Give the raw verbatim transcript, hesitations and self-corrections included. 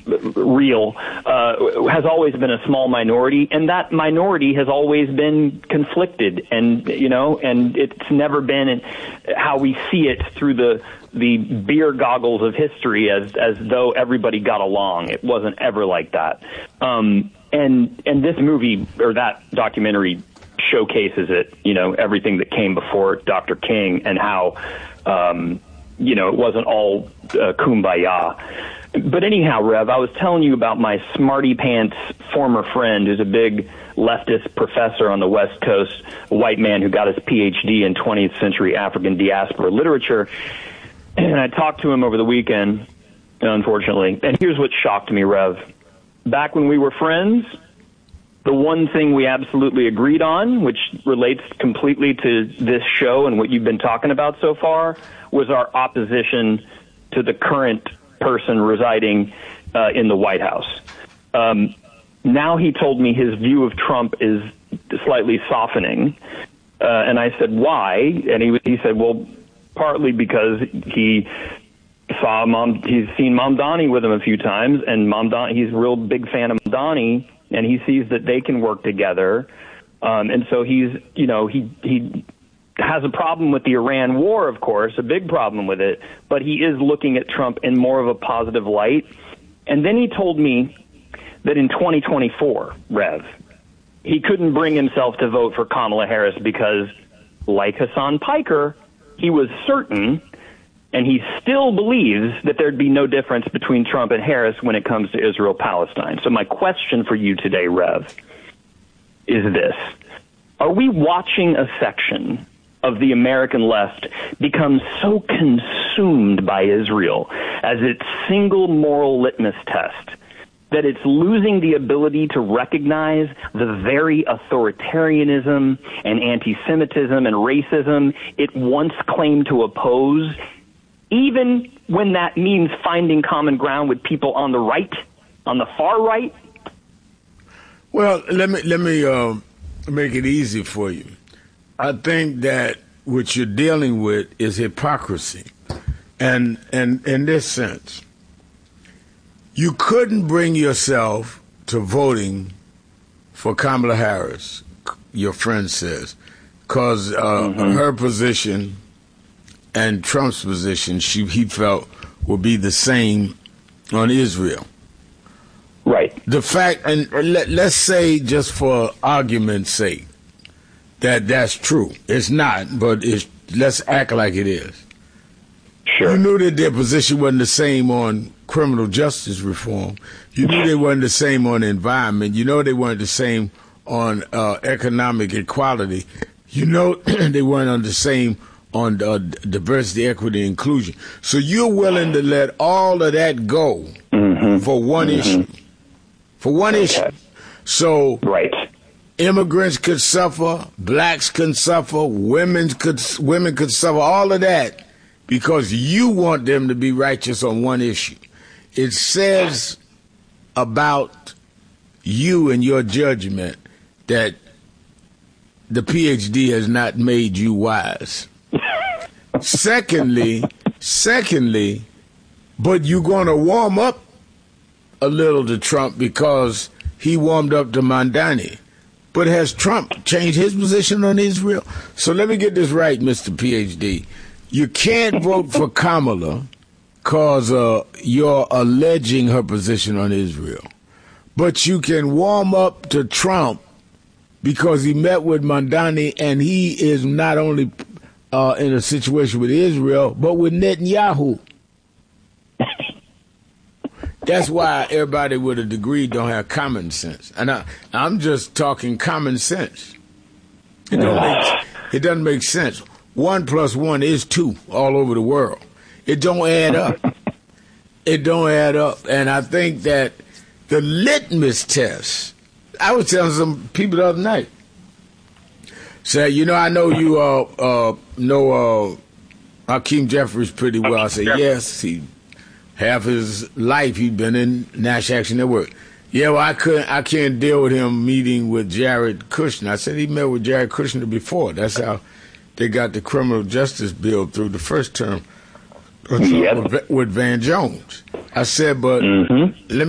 real, uh, has always been a small minority, and that minority has always been conflicted, and you know, and it's never been how we see it through the the beer goggles of history, as as though everybody got along. It wasn't ever like that. Um, and and this movie or that documentary showcases it. You know, everything that came before Doctor King, and how um, you know, it wasn't all uh, kumbaya. But anyhow, Rev, I was telling you about my smarty pants former friend who's a big leftist professor on the West Coast, a white man who got his P H D in twentieth century African diaspora literature. And I talked to him over the weekend, unfortunately. And here's what shocked me, Rev. Back when we were friends, the one thing we absolutely agreed on, which relates completely to this show and what you've been talking about so far, was our opposition to the current person residing uh, in the White House. Um, now he told me his view of Trump is slightly softening. Uh, and I said, why? And he he said, well, partly because he saw Mom, he's seen Mamdani with him a few times, and Mamdani, he's a real big fan of Mamdani, and he sees that they can work together. Um, and so he's, you know, he, he has a problem with the Iran war, of course, a big problem with it, but he is looking at Trump in more of a positive light. And then he told me that in twenty twenty-four, Rev, he couldn't bring himself to vote for Kamala Harris because, like Hassan Piker, he was certain, and he still believes, that there'd be no difference between Trump and Harris when it comes to Israel-Palestine. So my question for you today, Rev, is this. Are we watching a section of the American left become so consumed by Israel as its single moral litmus test that it's losing the ability to recognize the very authoritarianism and anti-Semitism and racism it once claimed to oppose, even when that means finding common ground with people on the right, on the far right? Well, let me let me uh, make it easy for you. I think that what you're dealing with is hypocrisy, and and in this sense, you couldn't bring yourself to voting for Kamala Harris, your friend says, because uh, mm-hmm. her position and Trump's position, she, he felt, would be the same on Israel. Right. The fact, and let, let's say, just for argument's sake, that that's true. It's not, but it's, let's act like it is. Sure. You knew that their position wasn't the same on criminal justice reform. You knew they weren't the same on the environment. You know they weren't the same on uh, economic equality. You know they weren't on the same on uh, diversity, equity, and inclusion. So you're willing to let all of that go mm-hmm. for one mm-hmm. issue. For one okay. issue. So right. immigrants could suffer, blacks could suffer, women could women could suffer, all of that because you want them to be righteous on one issue. It says about you and your judgment that the P H D has not made you wise. Secondly, secondly, but you're going to warm up a little to Trump because he warmed up to Mamdani. But has Trump changed his position on Israel? So let me get this right, Mister P H D. You can't vote for Kamala because uh, you're alleging her position on Israel. But you can warm up to Trump because he met with Mamdani and he is not only uh, in a situation with Israel, but with Netanyahu. That's why everybody with a degree don't have common sense. And I, I'm just talking common sense. It, don't make, it doesn't make sense. One plus one is two all over the world. It don't add up. It don't add up. And I think that the litmus test, I was telling some people the other night, say, you know, I know you uh, uh, know uh, Hakeem Jeffries pretty well. I said, yes, he half his life he'd been in National Action Network. Yeah, well, I couldn't, I can't deal with him meeting with Jared Kushner. I said he met with Jared Kushner before. That's how they got the criminal justice bill through the first term yep. with Van Jones. I said, but mm-hmm. let me